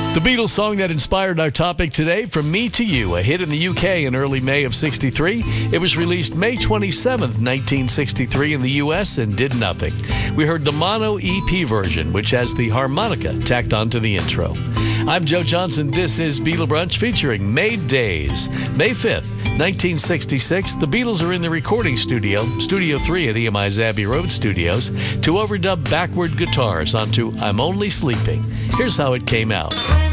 The Beatles song that inspired our topic today, From Me to You, a hit in the UK in early May of 63. It was released May 27th, 1963 in the US and did nothing. We heard the mono EP version, which has the harmonica tacked onto the intro. I'm Joe Johnson. This is Beatle Brunch featuring Made Days. May 5th, 1966, the Beatles are in the recording studio, Studio 3 at EMI's Abbey Road Studios, to overdub backward guitars onto I'm Only Sleeping. Here's how it came out.